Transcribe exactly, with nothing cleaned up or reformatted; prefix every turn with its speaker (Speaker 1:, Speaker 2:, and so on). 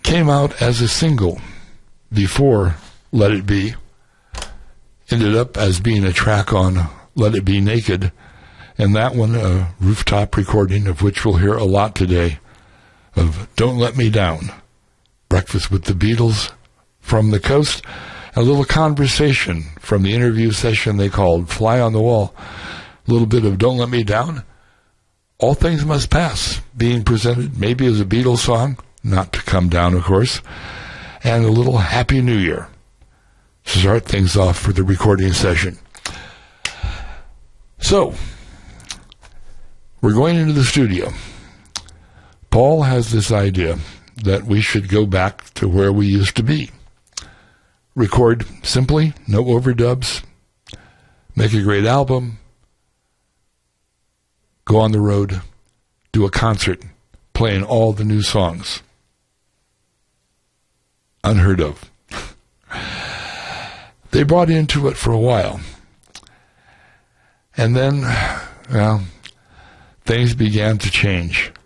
Speaker 1: came out as a single before Let It Be. Ended up as being a track on Let It Be Naked, and that one a rooftop recording of which we'll hear a lot today, of Don't Let Me Down. Breakfast with the Beatles from the coast, a little conversation from the interview session they called Fly on the Wall, a little bit of Don't Let Me Down. All Things Must Pass, being presented maybe as a Beatles song, not to come down, of course, and a little Happy New Year to start things off for the recording session. So, we're going into the studio. Paul has this idea that we should go back to where we used to be. Record simply, no overdubs, make a great album, go on the road, do a concert, playing all the new songs. Unheard of. They brought into it for a while. And then, well, things began to change.